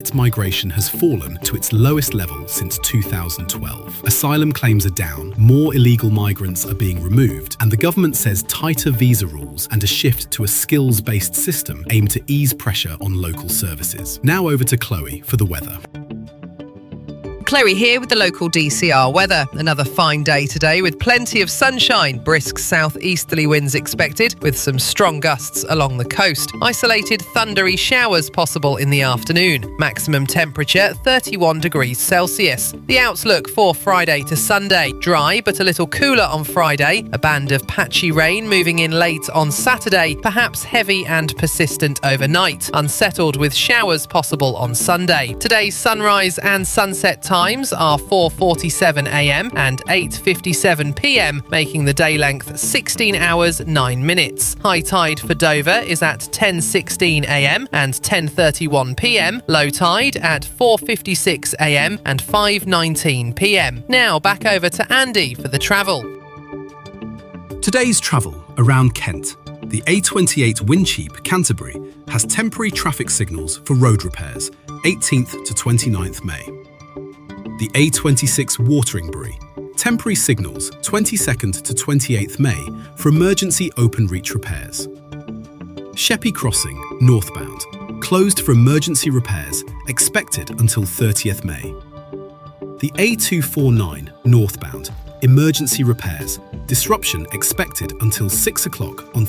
net migration has fallen to its lowest level since 2012. Asylum claims are down, more illegal migrants are being removed, and the government says tighter visa rules and a shift to a skills-based system aim to ease pressure on local services. Now over to Chloe for the weather. Chloe here with the local DCR weather. Another fine day today with plenty of sunshine, brisk southeasterly winds expected with some strong gusts along the coast. Isolated thundery showers possible in the afternoon. Maximum temperature 31 degrees Celsius. The outlook for Friday to Sunday. Dry but a little cooler on Friday. A band of patchy rain moving in late on Saturday, perhaps heavy and persistent overnight. Unsettled with showers possible on Sunday. Today's sunrise and sunset times are 4:47 a.m. and 8:57 p.m, making the day length 16 hours 9 minutes. High tide for Dover is at 10:16 a.m. and 10:31 p.m. Low tide at 4:56 a.m. and 5:19 p.m. Now back over to Andy for the travel. Today's travel around Kent. The A28 Wincheap, Canterbury, has temporary traffic signals for road repairs, 18th to 29th May. The A26 Wateringbury, temporary signals 22nd to 28th May for emergency open reach repairs. Sheppey Crossing, northbound, closed for emergency repairs, expected until 30th May. The A249, northbound, emergency repairs, disruption expected until 6 o'clock on